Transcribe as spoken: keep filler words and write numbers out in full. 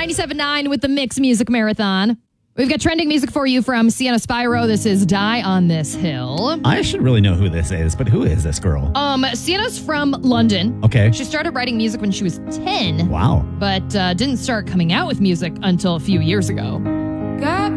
ninety-seven point nine with the Mix Music Marathon. We've got trending music for you from Sienna Spyro. This is Die on This Hill. I should really know who this is, but who is this girl? Um, Sienna's from London. Okay. She started writing music when she was ten. Wow. But uh, didn't start coming out with music until a few years ago.